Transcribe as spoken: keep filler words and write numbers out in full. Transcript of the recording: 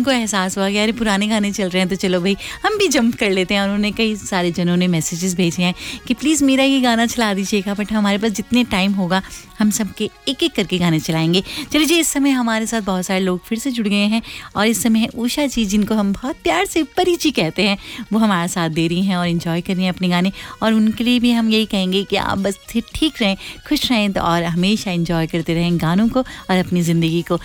उनको एहसास हुआ कि अरे पुराने गाने चल रहे हैं तो चलो भाई हम भी जंप कर लेते हैं। और उन्होंने कई सारे जनों ने मैसेजेस भेजे हैं कि प्लीज़ मेरा ये गाना चला दीजिएगा, बट हमारे पास जितने टाइम होगा हम सबके एक एक करके गाने चलाएंगे। चलिए जी, इस समय हमारे साथ बहुत सारे लोग फिर से जुड़ गए हैं और इस समय है उषा जी, जिनको हम बहुत प्यार से परी जी कहते हैं, वो हमारे साथ दे रही हैं और इन्जॉय कर रही हैं अपने गाने। और उनके लिए भी हम यही कहेंगे कि आप बस ठीक रहें, खुश रहें तो और हमेशा इन्जॉय करते रहें गानों को और अपनी ज़िंदगी को।